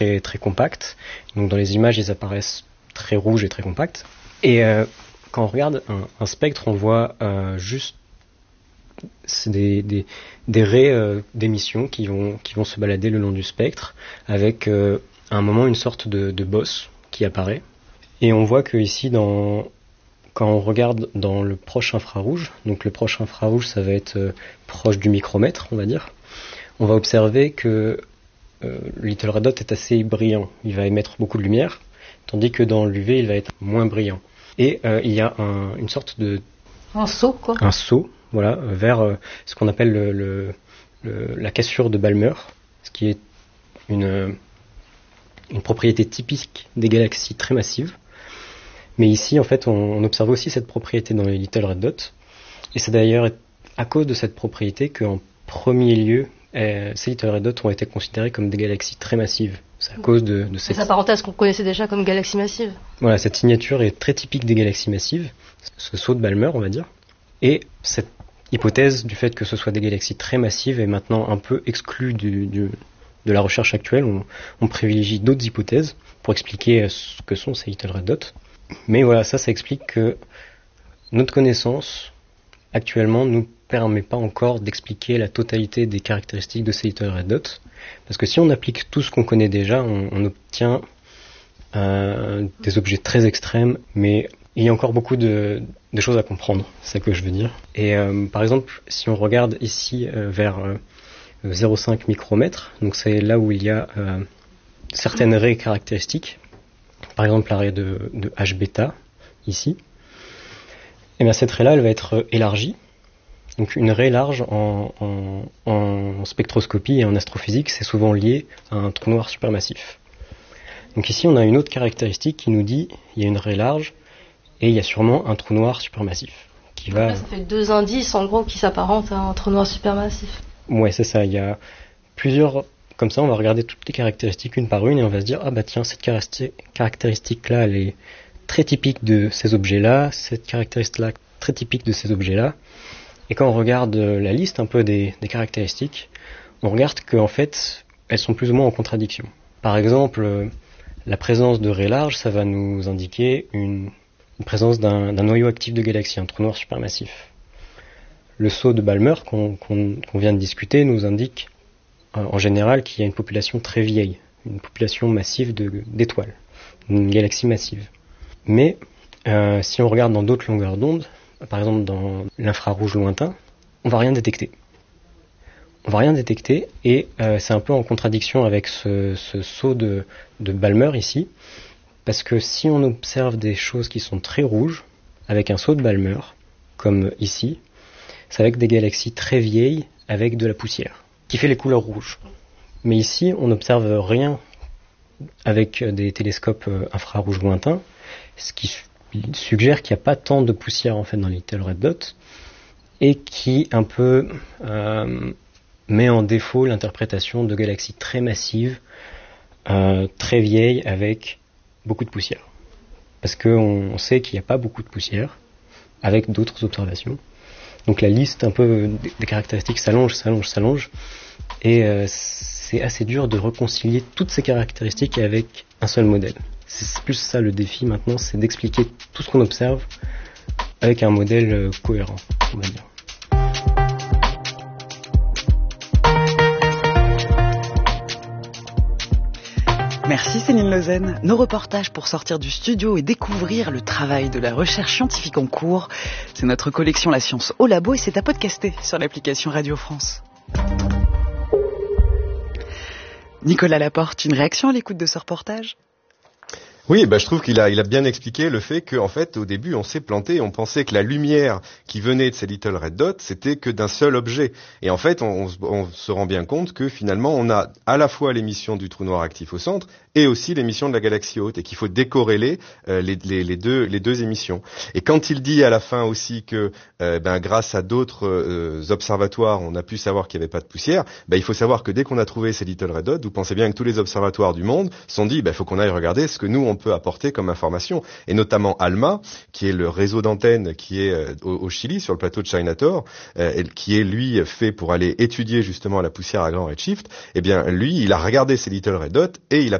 très très compacts. Donc dans les images, ils apparaissent très rouges et très compacts. Et quand on regarde un spectre, on voit juste des raies d'émission qui vont se balader le long du spectre, avec à un moment une sorte de bosse qui apparaît. Et on voit que ici, quand on regarde dans le proche infrarouge, donc le proche infrarouge, ça va être proche du micromètre, on va dire, on va observer que Little Red Dot est assez brillant. Il va émettre beaucoup de lumière, tandis que dans l'UV, il va être moins brillant. Et il y a une sorte de... Un saut, quoi. Un saut, voilà, vers ce qu'on appelle la cassure de Balmer, ce qui est une propriété typique des galaxies très massives. Mais ici, en fait, on observe aussi cette propriété dans les Little Red Dot. Et c'est d'ailleurs à cause de cette propriété qu'en premier lieu, ces Little Red Dot ont été considérés comme des galaxies très massives. C'est à cause de cette... Ça s'apparentait à ce qu'on connaissait déjà comme galaxie massive. Voilà, cette signature est très typique des galaxies massives, ce saut de Balmer, on va dire. Et cette hypothèse du fait que ce soit des galaxies très massives est maintenant un peu exclue de la recherche actuelle. On privilégie d'autres hypothèses pour expliquer ce que sont ces Little Red Dot. Mais voilà, ça explique que notre connaissance actuellement nous permet pas encore d'expliquer la totalité des caractéristiques de ces Little Red Dot. Parce que si on applique tout ce qu'on connaît déjà, on obtient des objets très extrêmes, mais il y a encore beaucoup de choses à comprendre, c'est ça que je veux dire. Et par exemple, si on regarde ici vers 0,5 micromètres, donc c'est là où il y a certaines raies caractéristiques, par exemple la raie de H-bêta, ici, et bien cette raie-là, elle va être élargie. Donc une raie large en spectroscopie et en astrophysique, c'est souvent lié à un trou noir supermassif. Donc ici, on a une autre caractéristique qui nous dit il y a une raie large et il y a sûrement un trou noir supermassif. Ça fait deux indices, en gros, qui s'apparentent à un trou noir supermassif. Ouais, c'est ça. Il y a plusieurs... Comme ça, on va regarder toutes les caractéristiques une par une et on va se dire ah bah tiens, cette caractéristique-là, elle est très typique de ces objets-là, cette caractéristique-là, très typique de ces objets-là. Et quand on regarde la liste un peu des caractéristiques, on regarde qu'en fait, elles sont plus ou moins en contradiction. Par exemple, la présence de raies larges, ça va nous indiquer une présence d'un noyau actif de galaxie, un trou noir supermassif. Le saut de Balmer qu'on vient de discuter nous indique en général qu'il y a une population très vieille, une population massive d'étoiles, une galaxie massive. Mais si on regarde dans d'autres longueurs d'onde, par exemple dans l'infrarouge lointain, on va rien détecter. On va rien détecter et c'est un peu en contradiction avec ce saut de Balmer ici, parce que si on observe des choses qui sont très rouges, avec un saut de Balmer, comme ici, c'est avec des galaxies très vieilles avec de la poussière, qui fait les couleurs rouges. Mais ici, on n'observe rien avec des télescopes infrarouges lointains, ce qui suggère qu'il n'y a pas tant de poussière en fait dans les Little Red Dot, et qui un peu met en défaut l'interprétation de galaxies très massives, très vieilles, avec beaucoup de poussière. Parce qu'on sait qu'il n'y a pas beaucoup de poussière, avec d'autres observations. Donc la liste un peu des caractéristiques s'allonge, et c'est assez dur de réconcilier toutes ces caractéristiques avec un seul modèle. C'est plus ça le défi maintenant, c'est d'expliquer tout ce qu'on observe avec un modèle cohérent, on va dire. Merci Céline Lausanne. Nos reportages pour sortir du studio et découvrir le travail de la recherche scientifique en cours. C'est notre collection La Science au Labo et c'est à podcaster sur l'application Radio France. Nicolas Laporte, une réaction à l'écoute de ce reportage ? Oui, je trouve qu'il a bien expliqué le fait qu'en fait, au début, on s'est planté. On pensait que la lumière qui venait de ces Little Red Dots, c'était que d'un seul objet. Et en fait, on se rend bien compte que finalement, on a à la fois l'émission du trou noir actif au centre et aussi l'émission de la galaxie haute, et qu'il faut décorréler les deux émissions. Et quand il dit à la fin aussi que grâce à d'autres observatoires, on a pu savoir qu'il n'y avait pas de poussière, il faut savoir que dès qu'on a trouvé ces Little Red Dots, vous pensez bien que tous les observatoires du monde se sont dit, il faut qu'on aille regarder ce que nous on peut apporter comme information, et notamment ALMA, qui est le réseau d'antennes qui est au Chili, sur le plateau de Chinator, qui est lui fait pour aller étudier justement la poussière à grand redshift. Eh bien, lui, il a regardé ces Little Red Dots et il a